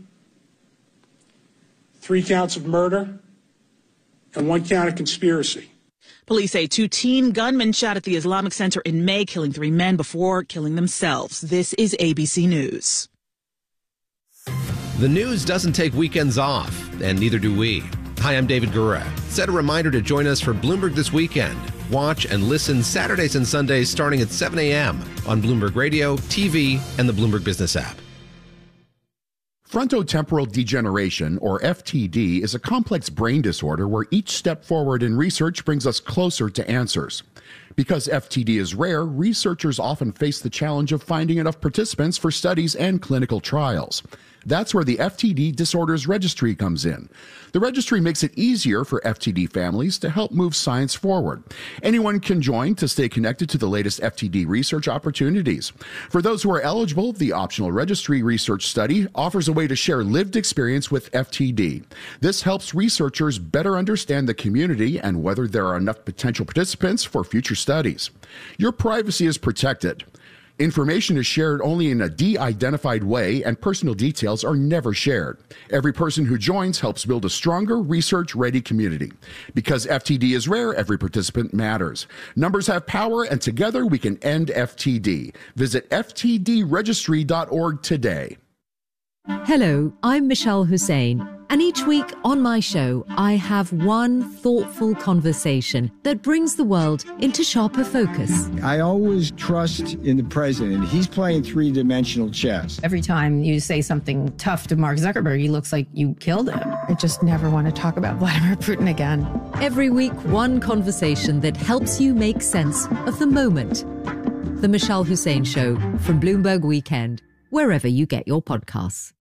3 counts of murder and 1 count of conspiracy. Police say 2 teen gunmen shot at the Islamic Center in May, killing 3 men before killing themselves. This is ABC News. The news doesn't take weekends off, and neither do we. Hi, I'm David Gura. Set a reminder to join us for Bloomberg This Weekend. Watch and listen Saturdays and Sundays starting at 7 a.m. on Bloomberg Radio, TV, and the Bloomberg Business app. Frontotemporal degeneration, or FTD, is a complex brain disorder where each step forward in research brings us closer to answers. Because FTD is rare, researchers often face the challenge of finding enough participants for studies and clinical trials. That's where the FTD Disorders Registry comes in. The registry makes it easier for FTD families to help move science forward. Anyone can join to stay connected to the latest FTD research opportunities. For those who are eligible, the optional registry research study offers a way to share lived experience with FTD. This helps researchers better understand the community and whether there are enough potential participants for future studies. Your privacy is protected. Information is shared only in a de-identified way, and personal details are never shared. Every person who joins helps build a stronger, research-ready community. Because FTD is rare, every participant matters. Numbers have power, and together we can end FTD. Visit ftdregistry.org today. Hello, I'm Michelle Hussein. And each week on my show, I have one thoughtful conversation that brings the world into sharper focus. I always trust in the president. He's playing three-dimensional chess. Every time you say something tough to Mark Zuckerberg, he looks like you killed him. I just never want to talk about Vladimir Putin again. Every week, one conversation that helps you make sense of the moment. The Michelle Hussein Show from Bloomberg Weekend, wherever you get your podcasts.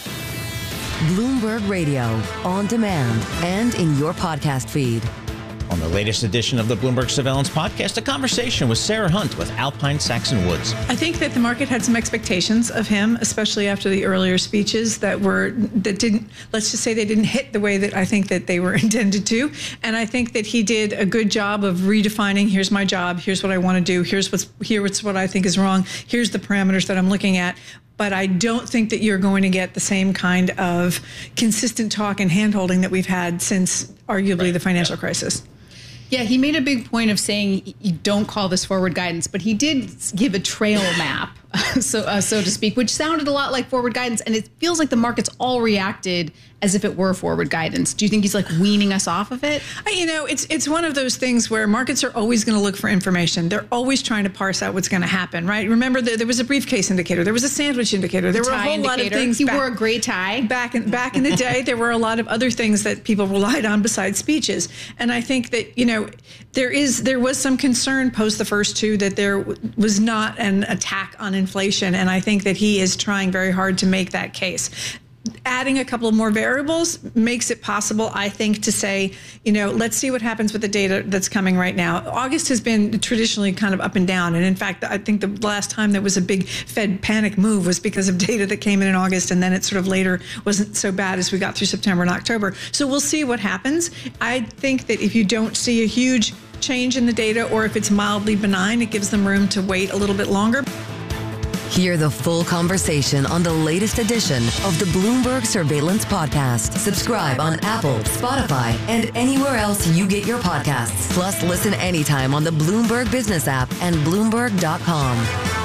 Bloomberg Radio, on demand and in your podcast feed. On the latest edition of the Bloomberg Surveillance Podcast, a conversation with Sarah Hunt with Alpine Saxon Woods. I think that the market had some expectations of him, especially after the earlier speeches that didn't, let's just say they didn't hit the way that I think that they were intended to. And I think that he did a good job of redefining, here's my job, here's what I want to do, here's what I think is wrong, here's the parameters that I'm looking at. But I don't think that you're going to get the same kind of consistent talk and handholding that we've had since arguably the financial crisis. Yeah, he made a big point of saying you don't call this forward guidance, but he did give a trail map, so to speak, which sounded a lot like forward guidance, and it feels like the markets all reacted as if it were forward guidance. Do you think he's like weaning us off of it? You know, it's one of those things where markets are always going to look for information. They're always trying to parse out what's going to happen, right? Remember, there was a briefcase indicator. There was a sandwich indicator. There were a whole lot of things. He wore a gray tie. Back in the day, there were a lot of other things that people relied on besides speeches. And I think that, you know, there was some concern post the first two that there was not an attack on inflation. And I think that he is trying very hard to make that case. Adding a couple of more variables makes it possible, I think, to say, you know, let's see what happens with the data that's coming right now. August has been traditionally kind of up and down. And in fact, I think the last time there was a big Fed panic move was because of data that came in August. And then it sort of later wasn't so bad as we got through September and October. So we'll see what happens. I think that if you don't see a huge change in the data, or if it's mildly benign, it gives them room to wait a little bit longer. Hear the full conversation on the latest edition of the Bloomberg Surveillance Podcast. Subscribe on Apple, Spotify, and anywhere else you get your podcasts. Plus, listen anytime on the Bloomberg Business app and Bloomberg.com.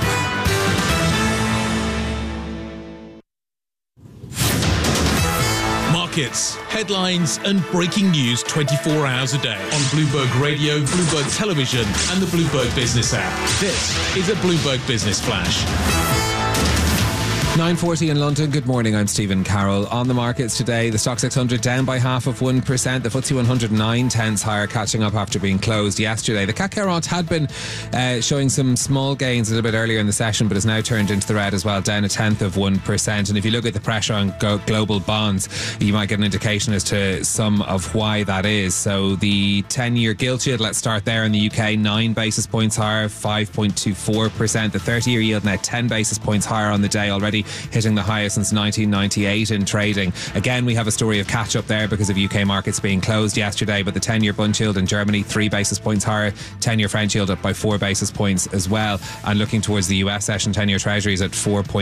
Markets, headlines, and breaking news 24 hours a day on Bloomberg Radio, Bloomberg Television, and the Bloomberg Business app. This is a Bloomberg Business Flash. 9:40 in London. Good morning. I'm Stephen Carroll. On the markets today, the Stoxx 600 down by 0.5%. The FTSE 100 9/10 higher, catching up after being closed yesterday. The CAC 40 had been showing some small gains a little bit earlier in the session, but has now turned into the red as well, down 0.1%. And if you look at the pressure on global bonds, you might get an indication as to some of why that is. So the 10-year gilt yield, let's start there in the UK, 9 basis points higher, 5.24%. The 30-year yield now 10 basis points higher on the day, already hitting the highest since 1998 in trading. Again, we have a story of catch up there because of UK markets being closed yesterday, but the 10-year Bund yield in Germany 3 basis points higher, 10-year French yield up by 4 basis points as well. And looking towards the US session, 10-year Treasuries at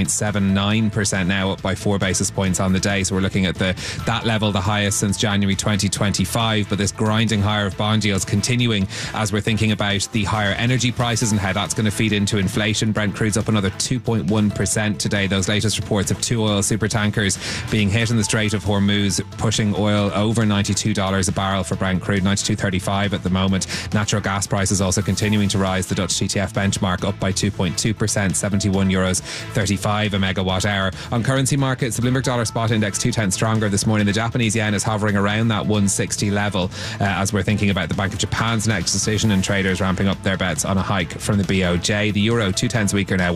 4.79% now, up by 4 basis points on the day. So we're looking at that level, the highest since January 2025. But this grinding higher of bond yields continuing as we're thinking about the higher energy prices and how that's going to feed into inflation. Brent crude's up another 2.1% today. Those latest reports of 2 oil super tankers being hit in the Strait of Hormuz, pushing oil over $92 a barrel for Brent crude, 92.35 at the moment. Natural gas prices also continuing to rise. The Dutch TTF benchmark up by 2.2%, €71.35 a megawatt hour. On currency markets, the Bloomberg dollar spot index 0.2 stronger this morning. The Japanese yen is hovering around that 160 level as we're thinking about the Bank of Japan's next decision, and traders ramping up their bets on a hike from the BOJ. The euro 0.2 weaker now,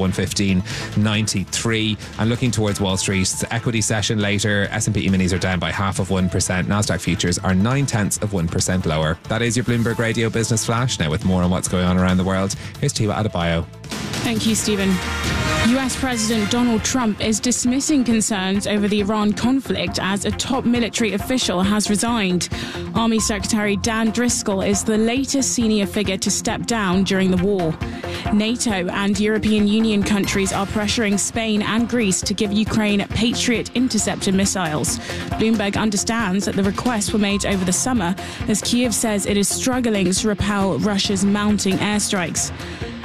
115.93. And looking towards Wall Street's equity session later, S&P E-minis are down by 0.5%. Nasdaq futures are 0.9% lower. That is your Bloomberg Radio Business Flash. Now with more on what's going on around the world, here's Tiwa Adebayo. Thank you, Stephen. US President Donald Trump is dismissing concerns over the Iran conflict as a top military official has resigned. Army Secretary Dan Driscoll is the latest senior figure to step down during the war. NATO and European Union countries are pressuring Spain and Greece to give Ukraine Patriot interceptor missiles. Bloomberg understands that the requests were made over the summer as Kyiv says it is struggling to repel Russia's mounting airstrikes.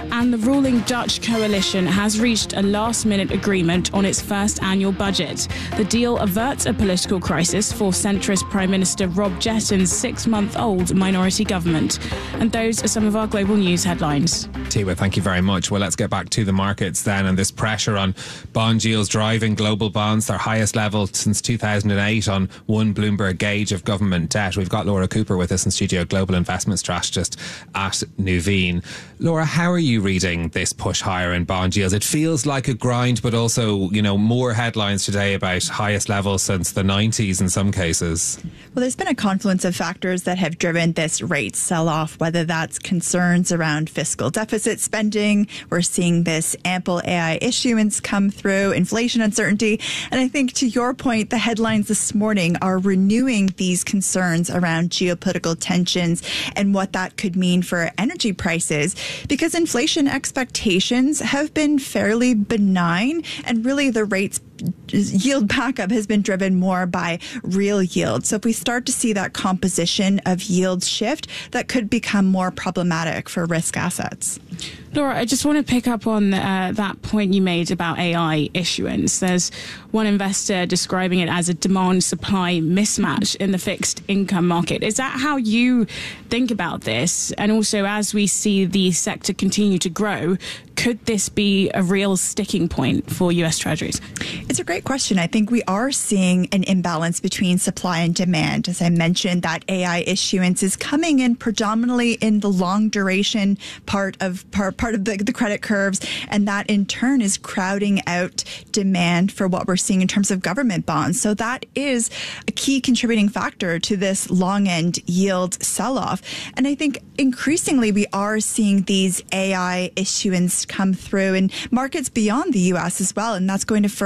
And the ruling Dutch coalition has reached a last-minute agreement on its first annual budget. The deal averts a political crisis for centrist Prime Minister Rob Jetten's 6-month-old minority government. And those are some of our global news headlines. Tiwa, thank you very much. Well, let's get back to the markets then, and this pressure on bond yields driving global bonds, their highest level since 2008 on one Bloomberg gauge of government debt. We've got Laura Cooper with us in studio, global investment strategist at Nuveen. Laura, how are you reading this push higher in bond yields? It feels like a grind, but also, you know, more headlines today about highest levels since the 90s in some cases. Well, there's been a confluence of factors that have driven this rate sell-off, whether that's concerns around fiscal deficit spending. We're seeing this ample AI issuance come through, inflation uncertainty. And I think to your point, the headlines this morning are renewing these concerns around geopolitical tensions and what that could mean for energy prices, because inflation expectations have been fairly benign, and really the rates yield backup has been driven more by real yield. So if we start to see that composition of yields shift, that could become more problematic for risk assets. Laura, I just want to pick up on that point you made about AI issuance. There's one investor describing it as a demand-supply mismatch in the fixed income market. Is that how you think about this? And also, as we see the sector continue to grow, could this be a real sticking point for US Treasuries? It's a great question. I think we are seeing an imbalance between supply and demand. As I mentioned, that AI issuance is coming in predominantly in the long duration part of the credit curves, and that in turn is crowding out demand for what we're seeing in terms of government bonds. So that is a key contributing factor to this long end yield sell-off. And I think increasingly we are seeing these AI issuance come through in markets beyond the US as well, and that's going to further